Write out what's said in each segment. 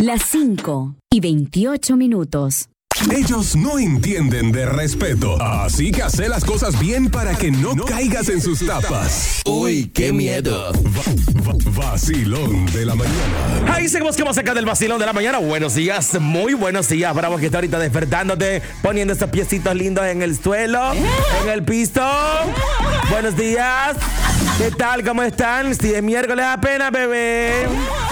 Las 5:28. Ellos no entienden de respeto, así que hace las cosas bien para que no caigas en sus tapas. Uy, qué miedo. Vacilón de la mañana. Ahí seguimos que acá del vacilón de la mañana. Buenos días, muy buenos días para vos que está ahorita despertándote, poniendo estos piecitos lindos en el suelo, en el piso. Buenos días. ¿Qué tal? ¿Cómo están? Si es miércoles apenas, bebé.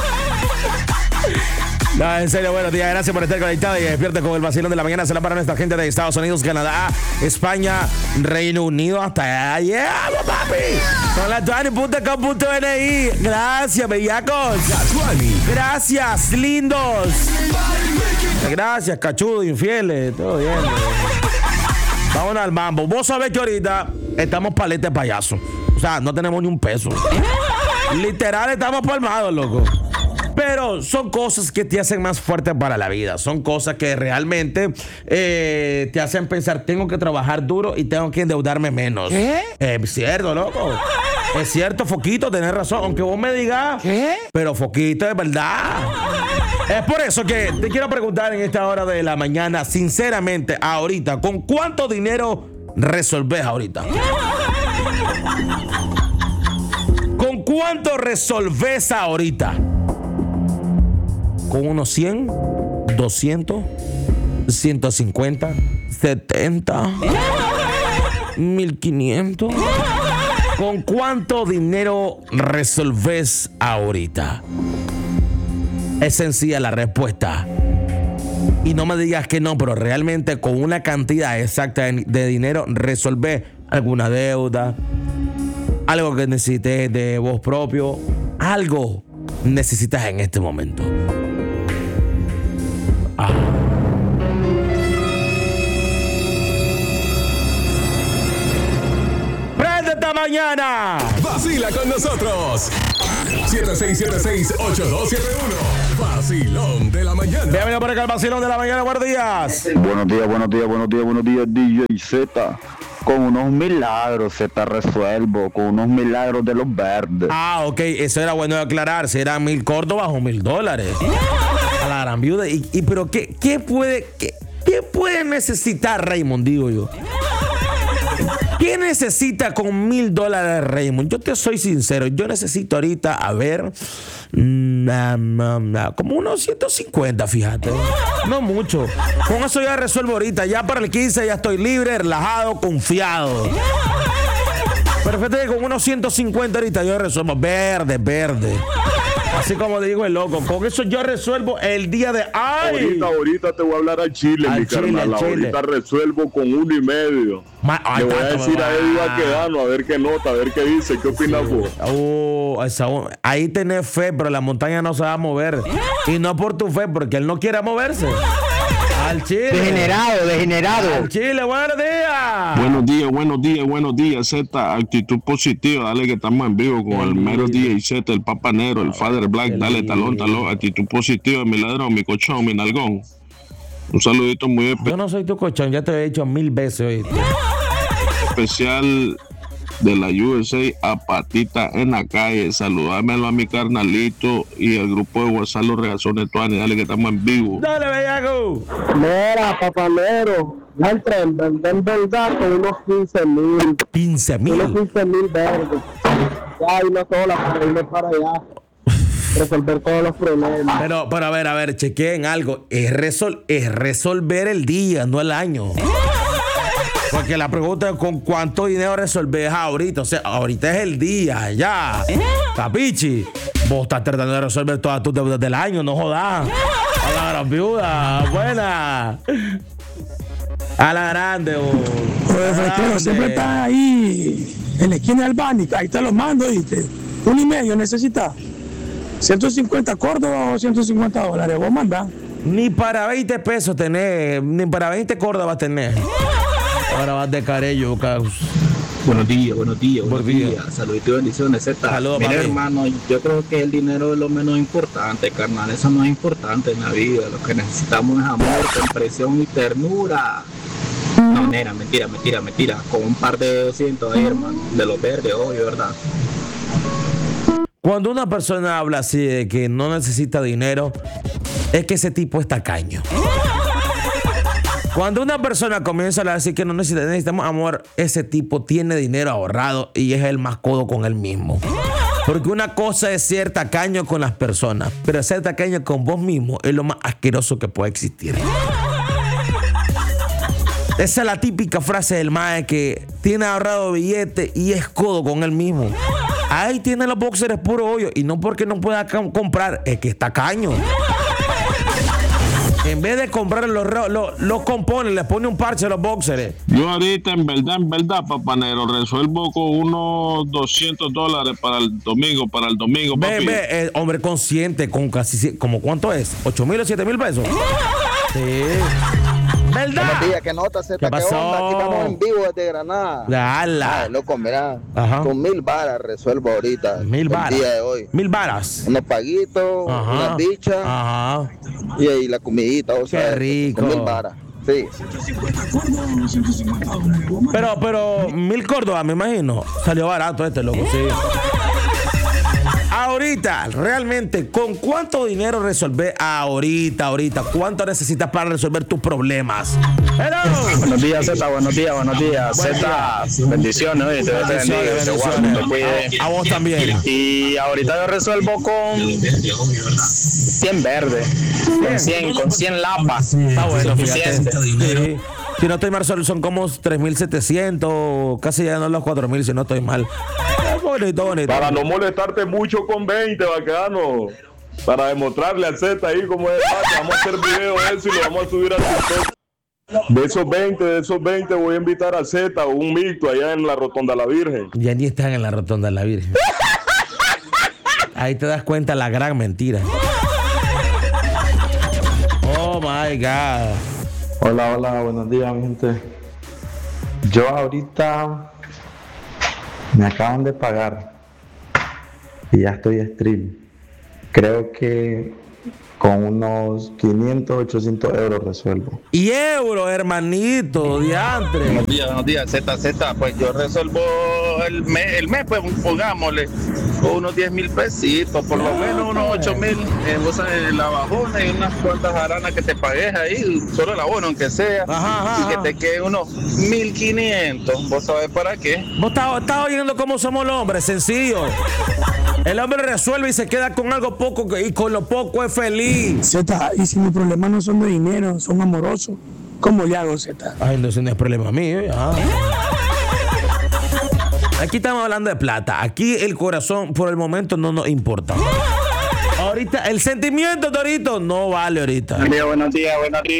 No, en serio, buenos días. Gracias por estar conectado y despierta con el vacilón de la mañana. Se la para nuestra gente de Estados Unidos, Canadá, España, Reino Unido, hasta allá. ¡Llegamos, papi! Con la tuani.com.ni. Gracias, bellacos. Gracias, lindos. Gracias, cachudos, infieles. Todo bien. Vámonos al mambo. Vos sabés que ahorita estamos palete de payaso. O sea, no tenemos ni un peso. Literal, estamos palmados, loco. Pero son cosas que te hacen más fuerte para la vida. Son cosas que realmente te hacen pensar, tengo que trabajar duro y tengo que endeudarme menos. ¿Qué? Es cierto, loco. Es cierto, Foquito, tenés razón. Aunque vos me digas, ¿qué? Pero Foquito, es verdad. Es por eso que te quiero preguntar en esta hora de la mañana, sinceramente, ahorita, ¿con cuánto dinero resolvés ahorita? ¿Con cuánto resolvés ahorita? ¿Con unos 100, 200, 150, 70, 1500? ¿Con cuánto dinero resolvés ahorita? Es sencilla la respuesta. Y no me digas que no, pero realmente con una cantidad exacta de dinero resolvés alguna deuda, algo que necesites de vos propio, algo necesitas en este momento. ¡Prende esta mañana! Vacila con nosotros. 76768271. Vacilón de la mañana. Bienvenido por acá al vacilón de la mañana. Buenos días. Buenos días, DJ Z. Con unos milagros se te resuelvo, con unos milagros de los verdes. Ah, ok, eso era bueno de aclarar. Si eran 1,000 córdobas o $1,000. A la gran viuda. Pero ¿qué puede necesitar Raymond, digo yo? ¿Qué necesita con $1,000, Raymond? Yo te soy sincero, yo necesito ahorita, a ver, como unos 150, fíjate. No mucho. Con eso ya resuelvo ahorita. Ya para el 15 ya estoy libre, relajado, confiado. Perfecto, con unos 150 ahorita yo resuelvo. Verde. Así como digo el loco, con eso yo resuelvo el día de hoy. Ahorita te voy a hablar al Chile, mi carnal. Ahorita resuelvo con 1.5. Le voy a decir a Eddie Baquedano, a ver qué nota, a ver qué dice, qué opinas vos. Ahí tenés fe, pero la montaña no se va a mover. Y no por tu fe, porque él no quiere moverse. Al Chile. Degenerado. Al Chile, buenos días. Buenos días, Z. Actitud positiva, dale que estamos en vivo con el mero DJ Z, el Papa Negro, el Father Black, dale, talón. Actitud positiva, mi ladrón, mi cochón, mi nalgón. Un saludito muy especial. Yo no soy tu cochón, ya te lo he dicho 1,000 veces hoy. Especial de la USA a Patita en la calle. Saludármelo a mi carnalito y el grupo de WhatsApp Los Regazones Tuani. Dale que estamos en vivo. Dale, bellaco. Mira, papanero, la en verdad con unos 15,000. 15,000. Unos 15,000 verdes. Ya hay una sola para irme para allá. Resolver todos los problemas. Pero a ver, chequeen algo. Es resolver el día, no el año. Porque la pregunta es con cuánto dinero resolvés ahorita. O sea, ahorita es el día, ya. Capichi, vos estás tratando de resolver todas tus deudas del año, no jodas. A la gran viuda, buena. A la grande, Pues Fresquero, siempre está ahí en la esquina del Bánica. Ahí te los mando, ¿viste? 1,5 necesitas. 150 córdobas o $150. Vos mandás. Ni para 20 pesos tenés, ni para 20 córdobas tenés. Ahora vas de carello, caos. Buenos días. Saluditos y bendiciones, Z. Saludos, mira, papi. hermano, yo creo que el dinero es lo menos importante, carnal. Eso no es importante en la vida. Lo que necesitamos es amor, comprensión y ternura. No, nena, mentira. Con un par de 200 ahí, hermano. De los verdes, obvio, ¿verdad? Cuando una persona habla así de que no necesita dinero, es que ese tipo es tacaño. Cuando una persona comienza a decir que no necesitamos amor, ese tipo tiene dinero ahorrado y es el más codo con él mismo. Porque una cosa es ser tacaño con las personas, pero ser tacaño con vos mismo es lo más asqueroso que puede existir. Esa es la típica frase del mae que tiene ahorrado billete y es codo con él mismo. Ahí tiene los boxers puro hoyo. Y no porque no pueda comprar, es que es tacaño. En vez de comprar los compone, les pone un parche a los boxers. Yo ahorita, en verdad, papanero, resuelvo con unos $200 para el domingo, papi. Hombre consciente, con casi, ¿como cuánto es? ¿8,000 o 7,000 pesos? Sí. ¿Verdad? Buenos días, ¿qué nota, Z? ¿Qué pasó? onda? Aquí estamos en vivo desde Granada. ¡Hala! Ay, loco, mira, Ajá. con 1,000 varas resuelvo ahorita. 1,000 varas. El día de hoy. 1,000 varas. Unos paguitos, Ajá. unas bichas. Ajá. Y ahí la comidita, o sea. Qué rico. Con 1,000 varas. Sí. Pero 1,000 Córdoba, me imagino. Salió barato este, loco, sí. Ahorita, realmente, ¿con cuánto dinero resolver ahorita? ¿Cuánto necesitas para resolver tus problemas? ¡Hello! Buenos días, Z, buenos días. Z, bendiciones, oye, te bendiga, te guarde, te cuide. A vos también. Y ahorita yo resuelvo con 100 verde, con 100 lapas. Está bueno, suficiente. fíjate. Sí. Si no estoy mal, son como 3,700, casi llegando a los 4,000, si no estoy mal. Bonito. Para no molestarte mucho con 20, bacano. Para demostrarle al Z ahí cómo es. Vamos a hacer video de eso y lo vamos a subir a TikTok. De esos 20 voy a invitar al Z o un mixto allá en la Rotonda de la Virgen. Ya ni están en la Rotonda de la Virgen. Ahí te das cuenta la gran mentira. Oh my God. Hola, buenos días, mi gente. Yo ahorita me acaban de pagar y ya estoy stream. Creo que con unos 500, 800 euros resuelvo. Y euros, hermanito, diantre. Buenos días, Z. Pues yo resuelvo el mes, pues pongámosle con unos 10,000 pesitos, por lo menos unos 8,000. Vos sabés, la bajona y unas cuantas aranas que te pagues ahí, solo el abono, aunque sea, y que te queden unos 1,500. ¿Vos sabés para qué? Vos estás oyendo cómo somos los hombres, sencillo. El hombre resuelve y se queda con algo poco y con lo poco es feliz. Z, y si mis problemas no son de dinero, son amorosos, ¿cómo le hago, Z? Ay, no, ese no es problema mío. Aquí estamos hablando de plata. Aquí el corazón por el momento no nos importa. Ahorita, el sentimiento, Torito, no vale ahorita. Buenos días,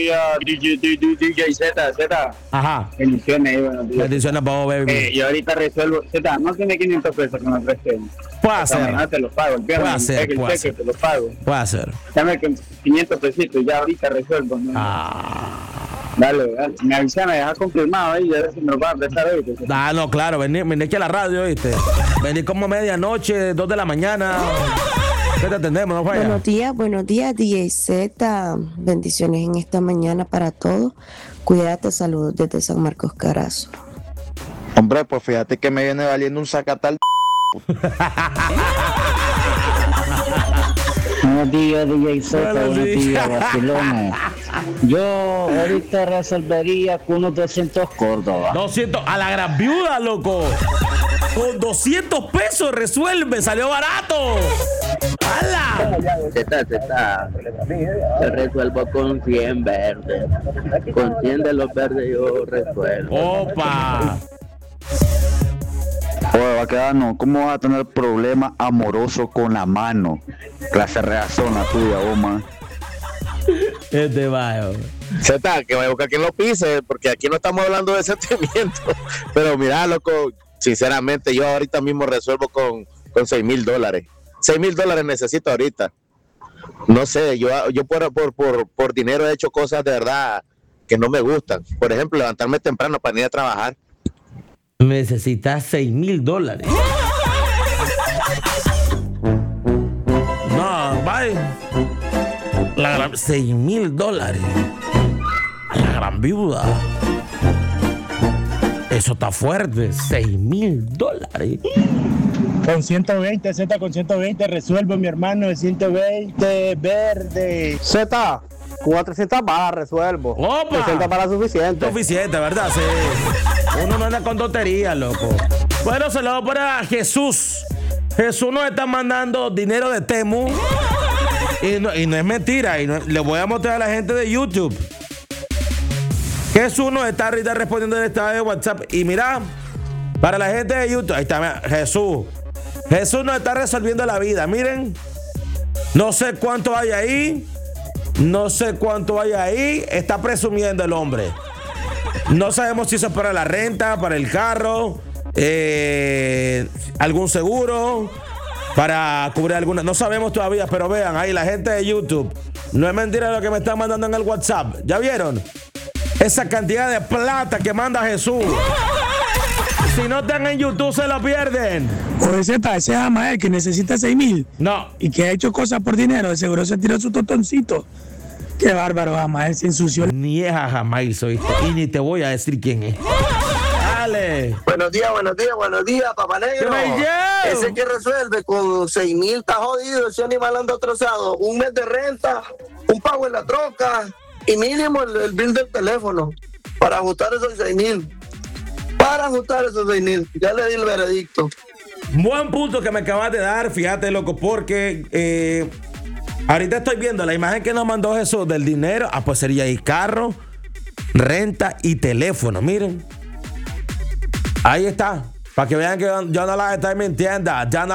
DJ Z. Ajá. Bendiciones, buenos días. Bendiciones para vos, baby. Yo ahorita resuelvo, Z, no tiene 500 pesos que me presten. Puede hacer. Te los pago, Puede hacer. te los pago. Puede hacer. Dame 500 pesitos, ya ahorita resuelvo. ¿No? Dale, me avisa, me dejas confirmado ahí, a ver si me lo vas a prestar hoy. No, claro, vení aquí a la radio, ¿viste? Vení como medianoche, 2 de la mañana. ¿Qué te atendemos? No falla. Buenos días, DJ Z. Bendiciones en esta mañana para todos. Cuídate, saludos desde San Marcos Carazo. Hombre, pues fíjate que me viene valiendo un sacatal. Buenos días, DJ Z. Buenos días, Barcelona. Yo ahorita resolvería con unos 200 Córdoba. 200 a la gran viuda, loco. Con 200 pesos resuelve, salió barato. ¡Hala! Z. Yo resuelvo con 100 verdes. Con 100 de los verdes yo resuelvo. ¡Opa! Oye, Baquedano, ¿cómo vas a tener problema amoroso con la mano? Clase reacción la tuya, vos, man. Este bajo. Z, que vaya a buscar quien lo pise, porque aquí no estamos hablando de sentimientos. Pero mira, loco, sinceramente, yo ahorita mismo resuelvo con $6,000. $6,000 necesito ahorita. No sé, yo por dinero he hecho cosas de verdad que no me gustan. Por ejemplo, levantarme temprano para ir a trabajar. Necesitas $6,000. No, bye. $6,000. A la gran viuda. Eso está fuerte. $6,000. Con 120, Z con 120, resuelvo mi hermano, de 120, verde. Z, con 300 bajas resuelvo. ¡Opa! 300 para suficiente. Suficiente, ¿verdad? Sí. Uno no anda con tonterías, loco. Bueno, saludos para Jesús. Jesús nos está mandando dinero de Temu. Y no es mentira. Le voy a mostrar a la gente de YouTube. Jesús nos está ahorita respondiendo en el estado de WhatsApp. Y mira, para la gente de YouTube, ahí está, mira, Jesús. Jesús nos está resolviendo la vida. Miren, no sé cuánto hay ahí. No sé cuánto hay ahí. Está presumiendo el hombre. No sabemos si eso es para la renta, para el carro, algún seguro, para cubrir alguna. No sabemos todavía, pero vean ahí la gente de YouTube. No es mentira lo que me están mandando en el WhatsApp. ¿Ya vieron? Esa cantidad de plata que manda Jesús. Si no están en YouTube, se lo pierden. Oye, Z, ese Amael que necesita 6,000. No. Y que ha hecho cosas por dinero, de seguro se tiró su totoncito. Qué bárbaro, Amael, se ensució. Ni es a Jamail, soy. Y ni te voy a decir quién es. Dale. Buenos días, papá negro. Ese que resuelve con 6,000 está jodido, ese animal anda trozado. Un mes de renta, un pago en la troca y mínimo el bill del teléfono para ajustar esos 6,000. Ya le di el veredicto. Buen punto que me acabas de dar, fíjate, loco, porque ahorita estoy viendo la imagen que nos mandó Jesús del dinero. Pues sería ahí carro, renta y teléfono, miren. Ahí está, para que vean que yo no las estoy mintiendo,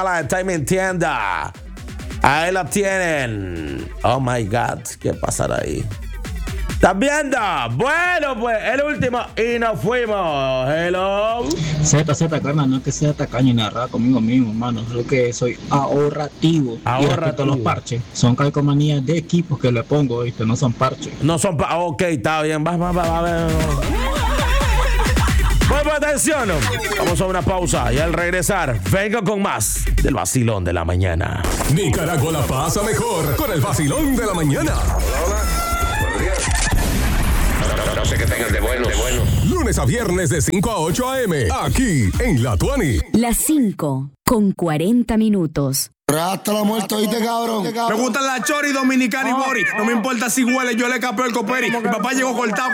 Ahí la tienen. Oh my God, ¿qué pasará ahí? ¿Estás viendo? Bueno, pues el último y nos fuimos. Hello. Z, carnal, no es que sea tacaño ni narrar conmigo mismo, hermano. Solo que soy ahorrativo. Y respecto a los parches, son calcomanías de equipos que le pongo, ¿viste? No son parches. No son parches. Ok, está bien. Va. Bueno, atención. Vamos a una pausa y al regresar, vengo con más del vacilón de la mañana. Nicaragua la pasa mejor con el vacilón de la mañana. No sé qué tengan de bueno. Lunes a viernes de 5 a 8 a.m. Aquí en La Tuani. Las 5 con 40 minutos. Hasta la muerte, ¿oíste, cabrón? Me gustan la chori, dominicana y bori. No me importa si huele, yo le capeo el coperi. Mi papá llegó cortado.